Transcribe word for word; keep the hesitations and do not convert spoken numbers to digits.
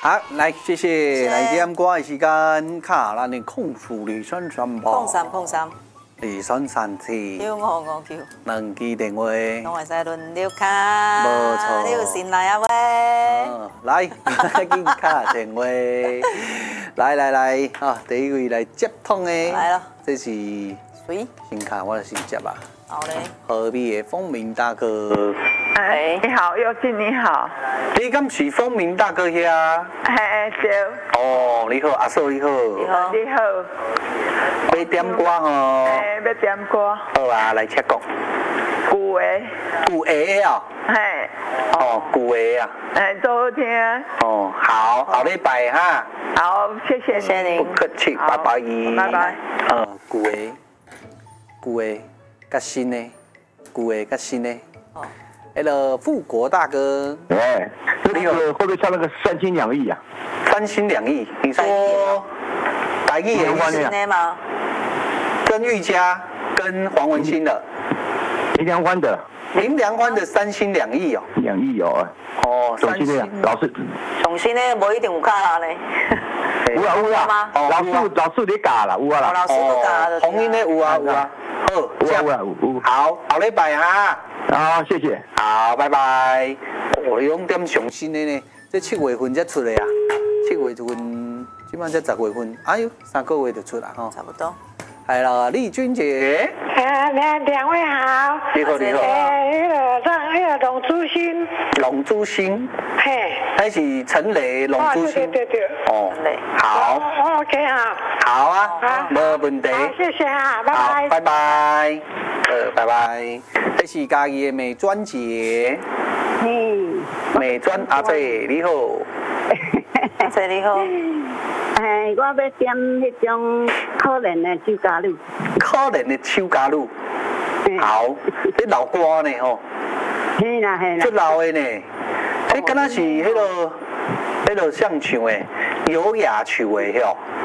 好，来，谢谢。来点歌的时间，卡咱的控诉二三三八。 碰三碰三。 二三三四。 九五五九。 两支电话。 拢会使轮流卡。 无错。 你有新来啊喂？ 哦，来，紧卡电话。来来来，啊，第一位来接通的。 来了。 这是。 谁？ 先卡，我先接吧。 好嘞。 何必的风鸣大哥。 哎，你好，佑进你好。 你敢是风鸣大哥遐？ 哎对。 哦，你好，阿嫂你好。 你好。你好。 要点歌吼。 哎，要点歌。 好啊，来切讲。 旧的。 旧的哦。 嘿。 哦，旧的啊。 哎，多好听。 哦，好，后礼拜哈。 好，谢谢谢谢您。 不客气，拜拜。 拜拜。 嗯，旧的，旧的，较新的，旧的较新的。哦。那个富国大哥， 哎，这个会不会唱那个三心两意啊？ 三心两意，你说台语的关系吗？ 跟玉佳跟黄文清的， 林良欢的， 林良欢的三心两意哦， 两意有啊。 哦， 三心的老师， 重新呢，无一定有教下呢。 有啊有啊，老师老师你教啦，有啊啦。 老师都教了。 红音的有啊有啊，好， 有啊有啊有。 好，后礼拜哈。 好，谢谢。 好，拜拜。哦，你讲点上新的呢？这七月份才出的啊，七月份，今晚才十月份，哎呦，三个月就出啦吼。 差不多。 系啦，丽君姐。 啊，两两位好。 你好，你好。 诶，那个让那个龙珠星。 龙珠星。 嘿。 还是陈雷龙珠星。 对对对。 哦。好。 OK 啊。 好啊。好。没问题。 好，谢谢啊，拜拜。 拜拜。呃，拜拜。这是家己的美专姐。 嗯。 美专阿姐你好。 阿姐你好。 哎，我要点迄种可怜的酒家路。 可怜的酒家路。好，你老歌呢吼。 嘿啦嘿啦。 出老的呢，这敢若是迄个，迄个像唱的，优雅唱的吼。